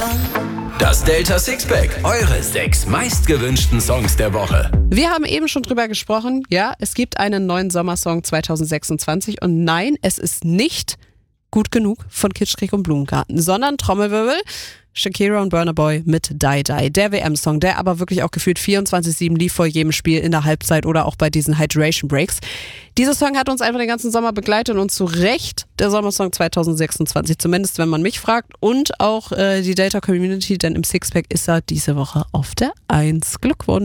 Das Delta Sixpack, eure 6 meistgewünschten Songs der Woche. Wir haben eben schon drüber gesprochen. Ja, es gibt einen neuen Sommersong 2026 und nein, es ist nicht Gut genug von Kitschkrieg und Blumengarten, sondern Trommelwirbel, Shakira und Burna Boy mit Die Die, der WM-Song, der aber wirklich auch gefühlt 24/7 lief vor jedem Spiel in der Halbzeit oder auch bei diesen Hydration Breaks. Dieser Song hat uns einfach den ganzen Sommer begleitet und zu Recht der Sommersong 2026, zumindest wenn man mich fragt und auch die Delta Community, denn im Sixpack ist er diese Woche auf der 1. Glückwunsch!